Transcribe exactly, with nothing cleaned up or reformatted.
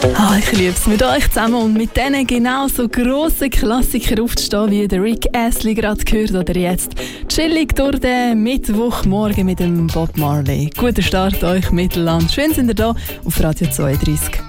Ah, ich liebe es, mit euch zusammen und mit diesen genauso grossen Klassikern aufzustehen, wie der Rick Astley gerade gehört oder jetzt chillig durch den Mittwochmorgen mit dem Bob Marley. Guten Start euch Mittelland. Schön sind ihr da auf Radio zweiunddreißig.